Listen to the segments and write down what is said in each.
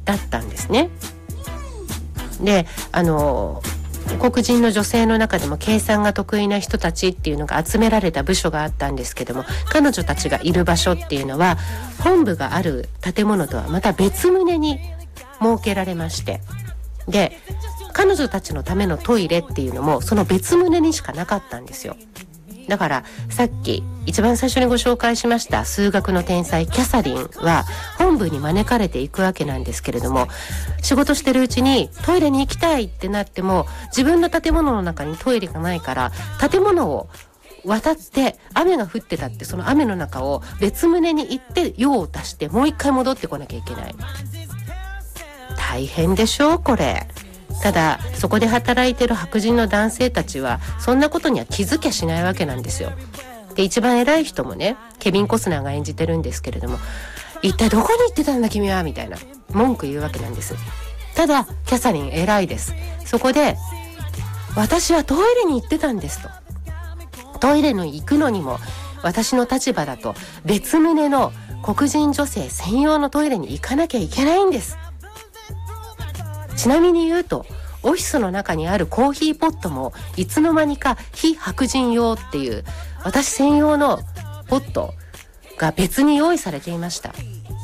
だったんですね。で黒人の女性の中でも計算が得意な人たちっていうのが集められた部署があったんですけども、彼女たちがいる場所っていうのは本部がある建物とはまた別棟に設けられまして、で彼女たちのためのトイレっていうのもその別棟にしかなかったんですよ。だからさっき一番最初にご紹介しました数学の天才キャサリンは本部に招かれていくわけなんですけれども、仕事してるうちにトイレに行きたいってなっても自分の建物の中にトイレがないから、建物を渡って雨が降ってたってその雨の中を別棟に行って用を足してもう一回戻ってこなきゃいけない。大変でしょうこれ。ただそこで働いてる白人の男性たちはそんなことには気づきゃしないわけなんですよ。で一番偉い人もね、ケビン・コスナーが演じてるんですけれども、一体どこに行ってたんだ君はみたいな文句言うわけなんです。ただキャサリン偉いです。そこで私はトイレに行ってたんですと。トイレに行くのにも私の立場だと別棟の黒人女性専用のトイレに行かなきゃいけないんです。ちなみに言うとオフィスの中にあるコーヒーポットもいつの間にか非白人用っていう私専用のポットが別に用意されていました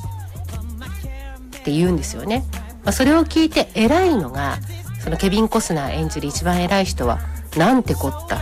って言うんですよね。それを聞いて偉いのがそのケビン・コスナー演じる一番偉い人は、なんてこった、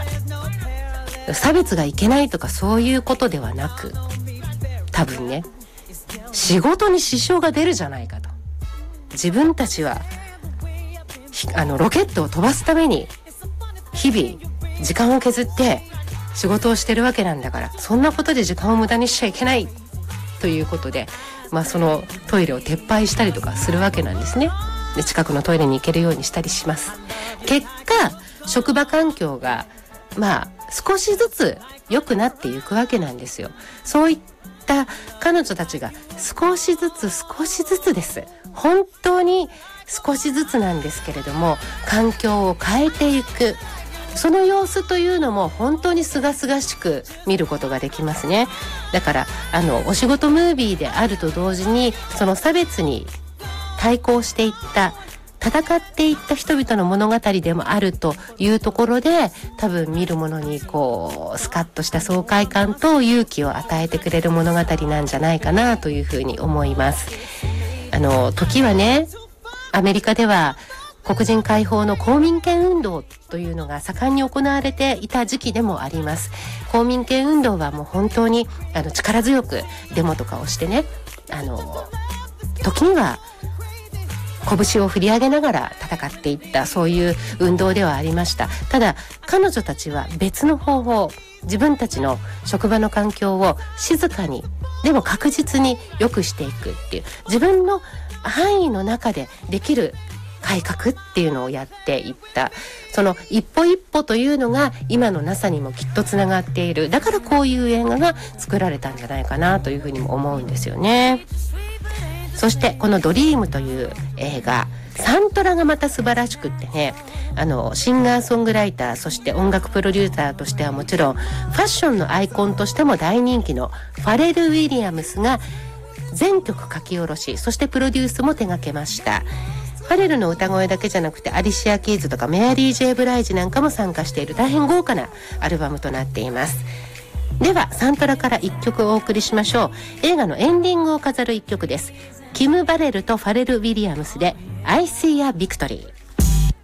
差別がいけないとかそういうことではなく、多分ね仕事に支障が出るじゃないかと。自分たちはロケットを飛ばすために日々時間を削って仕事をしてるわけなんだから、そんなことで時間を無駄にしちゃいけないということで、そのトイレを撤廃したりとかするわけなんですね。で近くのトイレに行けるようにしたりします。結果職場環境が少しずつ良くなっていくわけなんですよ。そういった彼女たちが少しずつです。本当に少しずつなんですけれども環境を変えていく、その様子というのも本当に清々しく見ることができますね。だからお仕事ムービーであると同時にその差別に対抗していった戦っていった人々の物語でもあるというところで、多分見る者にスカッとした爽快感と勇気を与えてくれる物語なんじゃないかなというふうに思います。時はね、アメリカでは黒人解放の公民権運動というのが盛んに行われていた時期でもあります。公民権運動はもう本当に力強くデモとかをしてね、時には拳を振り上げながら戦っていった、そういう運動ではありました。ただ彼女たちは別の方法、自分たちの職場の環境を静かにでも確実に良くしていくっていう、自分の範囲の中でできる改革っていうのをやっていった。その一歩一歩というのが今の NASA にもきっとつながっている。だからこういう映画が作られたんじゃないかなというふうにも思うんですよね。そしてこのドリームという映画、サントラがまた素晴らしくってね、シンガーソングライター、そして音楽プロデューサーとしてはもちろんファッションのアイコンとしても大人気のファレル・ウィリアムスが全曲書き下ろし、そしてプロデュースも手掛けました。ファレルの歌声だけじゃなくてアリシア・キーズとかメアリー・ジェイ・ブライジなんかも参加している大変豪華なアルバムとなっています。ではサントラから1曲お送りしましょう。映画のエンディングを飾る1曲です。キム・バレルとファレル・ウィリアムスで I See a Victory。